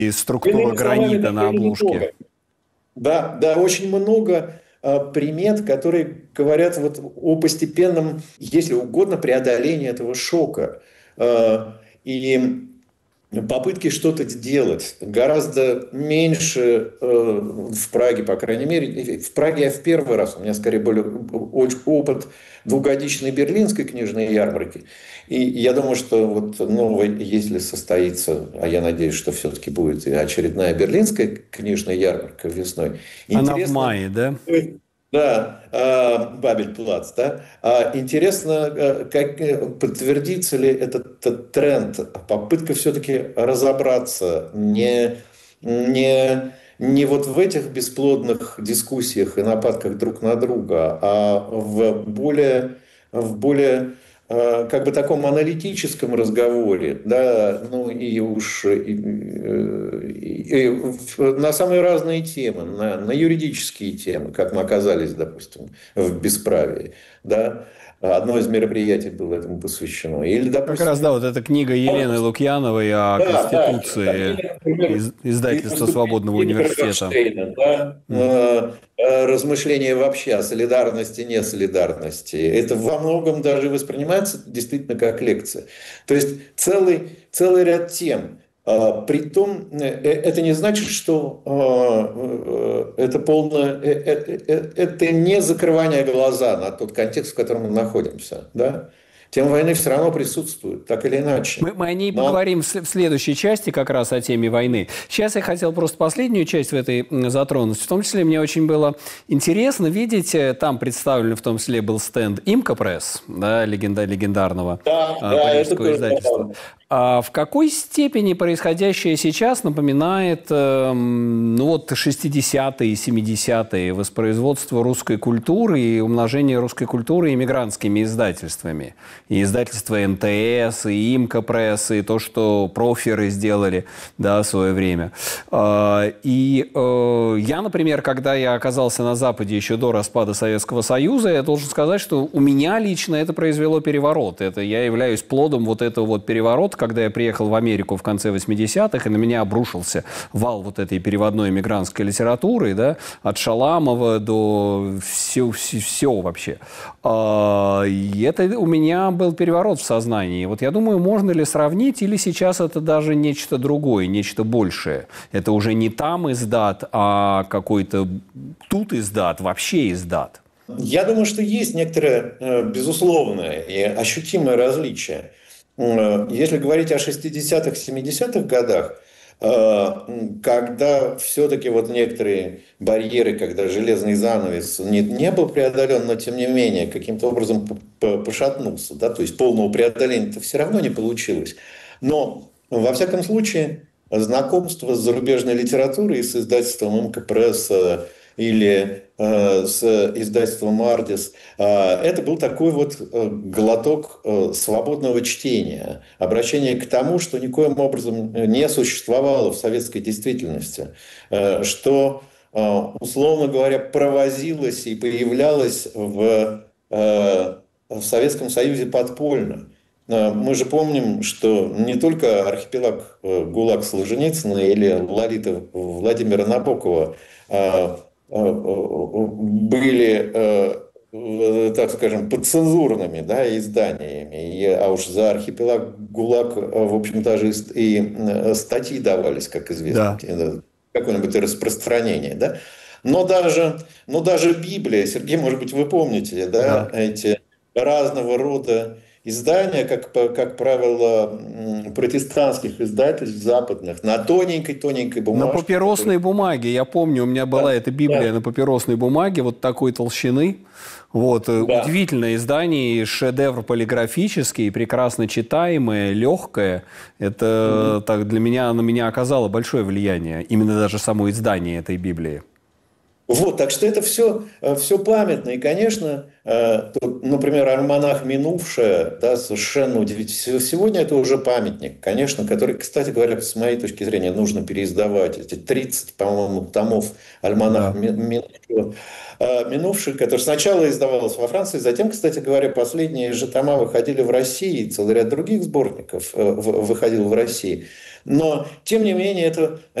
И структура Иными словами, гранита на довольно обложке. немного. Да, да, очень много примет, которые говорят вот о постепенном, если угодно, преодолении этого шока. И попытки что-то сделать гораздо меньше в Праге, по крайней мере. В Праге я в первый раз, у меня скорее был опыт двухгодичной берлинской книжной ярмарки. И я думаю, что вот новая, если состоится, а я надеюсь, что все-таки будет и очередная берлинская книжная ярмарка весной, Она в интересно, мае, да? да, Бабель-Плац, да. Интересно, как подтвердится ли этот тренд, попытка все-таки разобраться не вот в этих бесплодных дискуссиях и нападках друг на друга, а в более как бы таком аналитическом разговоре, да, ну и уж на самые разные темы, на юридические темы, как мы оказались, допустим, в бесправии, да, одно из мероприятий было этому посвящено. Или, Как раз, да, допустим, вот эта книга Елены Лукьяновой о да, да, Конституции, или, например, или издательства выступление Свободного Генри университета. Бernштейна, да, размышления вообще о солидарности, не солидарности. Это во многом даже воспринимается действительно как лекция. То есть целый ряд тем. Притом, это не значит, что это полное, это не закрывание глаза на тот контекст, в котором мы находимся. Да? Тема войны все равно присутствует, так или иначе. Мы о ней Но поговорим в следующей части как раз о теме войны. Сейчас я хотел просто последнюю часть в этой затронуть. В том числе мне очень было интересно видеть, там представлен в том числе был стенд Имка Пресс, да, легендарного да, да, это парижского тоже издательства. забавно. А в какой степени происходящее сейчас напоминает ну вот 60-е и 70-е воспроизводство русской культуры и умножение русской культуры иммигрантскими издательствами? И издательство НТС, и Имка Пресс, и то, что проферы сделали, да, в свое время. И я, например, когда я оказался на Западе еще до распада Советского Союза, я должен сказать, что у меня лично это произвело переворот. Это я являюсь плодом вот этого вот переворота, когда я приехал в Америку в конце 80-х, и на меня обрушился вал вот этой переводной эмигрантской литературы, да, от Шаламова до все вообще. И это у меня был переворот в сознании. Вот я думаю, можно ли сравнить, или сейчас это даже нечто другое, нечто большее? Это уже не там издат, а какой-то тут издат, вообще издат. Я думаю, что есть некоторое безусловное и ощутимое различие. Если говорить о 60-х, 70-х годах, когда все-таки вот некоторые барьеры, когда железный занавес не был преодолен, но тем не менее каким-то образом пошатнулся, да, то есть полного преодоления-то все равно не получилось. Но, во всяком случае, знакомство с зарубежной литературой и с издательством МК Пресса или с издательством «Ардис». Это был такой вот глоток свободного чтения, обращение к тому, что никоим образом не существовало в советской действительности, что, условно говоря, провозилось и появлялось в Советском Союзе подпольно. Мы же помним, что не только архипелаг ГУЛАГ Солженицына или Лолита Владимира Набокова были, так скажем, подцензурными, да, изданиями. А уж за архипелаг ГУЛАГ, в общем, даже и статьи давались, как известно, Да. какое-нибудь распространение. Да? Но даже Библия, Сергей, может быть, вы помните, да, Да. эти разного рода издания, как правило, протестантских издательств западных, на тоненькой-тоненькой На бумажке, которая... папиросной бумаге. Я помню, у меня была Да, эта Библия да, на папиросной бумаге, вот такой толщины. Вот, да. удивительное издание, шедевр полиграфический, прекрасно читаемое, легкое. Мгм. Это так, для меня, на меня оказало большое влияние. Именно даже само издание этой Библии. Вот, так что это все памятно. И, конечно, например, альманах «Минувшее», да, совершенно удивительно. Сегодня это уже памятник, конечно, который, кстати говоря, с моей точки зрения, нужно переиздавать. Эти 30, по-моему, томов альманах Да. «Минувшего», «Минувший», который сначала издавался во Франции, затем, кстати говоря, последние же тома выходили в России, целый ряд других сборников выходил в России. Но, тем не менее, это